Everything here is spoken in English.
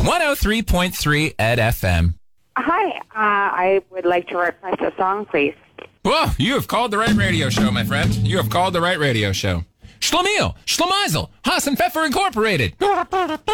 103.3 Ed FM. Hi, I would like to request a song, please. Whoa, you have called the right radio show, my friend. You have called the right radio show. Schlemiel, Schlemazel, Haas and Pfeffer Incorporated.